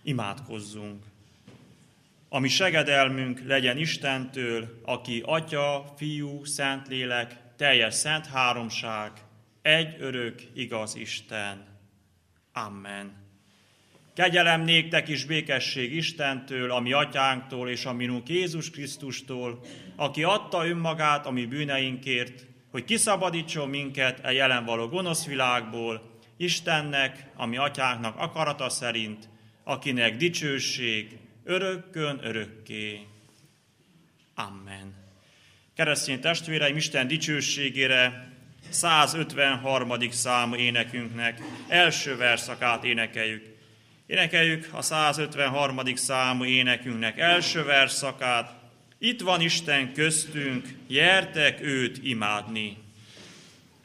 Imádkozzunk! Ami segedelmünk legyen Istentől, aki Atya, Fiú, Szentlélek, teljes szent háromság, egy örök, igaz Isten. Amen. Kegyelem néktek is békesség Istentől, a mi atyánktól és a minunk Jézus Krisztustól, aki adta önmagát a mi bűneinkért, hogy kiszabadítson minket a jelen való gonosz világból, Istennek, a mi atyánknak akarata szerint, akinek dicsőség örökkön örökké. Amen. Keresztény testvéreim, Isten dicsőségére 153. számú énekünknek első verszakát énekeljük. Énekeljük a 153. számú énekünknek első verszakát. Itt van Isten köztünk, gyertek őt imádni.